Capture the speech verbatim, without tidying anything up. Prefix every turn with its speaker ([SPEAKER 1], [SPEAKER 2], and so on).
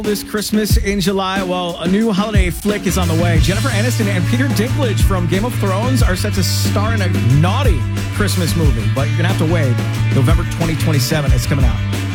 [SPEAKER 1] This Christmas in July, well, a new holiday flick is on the way. Jennifer Aniston and Peter Dinklage from Game of Thrones are set to star in a naughty Christmas movie, but you're going to have to wait. November twenty twenty-seven, it's coming out.